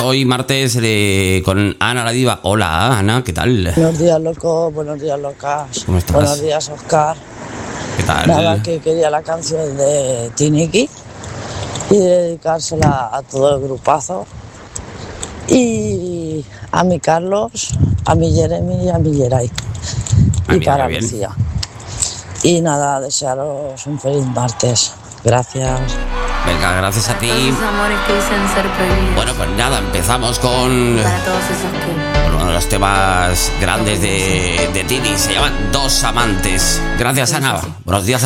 Hoy martes con Ana la Diva. Hola, Ana, ¿qué tal? Buenos días, loco. Buenos días, locas. ¿Cómo estás? Buenos días, Oscar. ¿Qué tal? Nada, que quería la canción de Tiniki y dedicársela a todo el grupazo. Y a mi Carlos, a mi Jeremy y a mi Geray. Y mira, para qué bien. Lucía. Y nada, desearos un feliz martes. Gracias. Venga, gracias a ti. Todos esos amores que dicen ser prohibidos. Bueno, pues nada, empezamos con Para todos esos que... uno de los temas grandes de Tini. Se llaman Dos Amantes. Gracias, Ana. Buenos días.